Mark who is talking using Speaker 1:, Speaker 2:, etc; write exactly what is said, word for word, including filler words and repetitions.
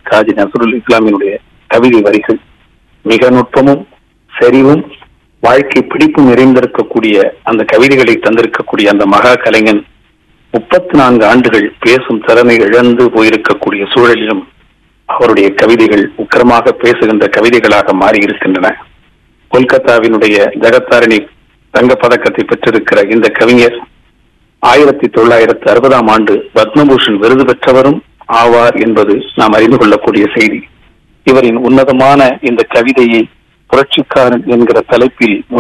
Speaker 1: காஜி நஸ்ருல் இஸ்லாமினுடைய கவிதை வரிகள் மிக நுட்பமும் செறிவும் வாழ்க்கை பிடிப்பும் நிறைந்திருக்கக்கூடிய அந்த கவிதைகளை தந்திருக்கக்கூடிய அந்த மகா கலைஞன் முப்பத்தி நான்கு ஆண்டுகள் பேசும் திறனை இழந்து போயிருக்கக்கூடிய சூழலிலும் அவருடைய கவிதைகள் உக்கிரமாக பேசுகின்ற கவிதைகளாக மாறி இருக்கின்றன. கொல்கத்தாவினுடைய ஜெகத்தாரணி தங்க பதக்கத்தை பெற்றிருக்கிற இந்த கவிஞர் ஆயிரத்தி தொள்ளாயிரத்தி அறுபதாம் ஆண்டு பத்மபூஷன் விருது பெற்றவரும் ஆவார் என்பது நாம் அறிந்து கொள்ளக்கூடிய செய்தி. இவரின் உன்னதமான இந்த கவிதையை புரட்சிக்காரன் என்கிற தலைப்பில்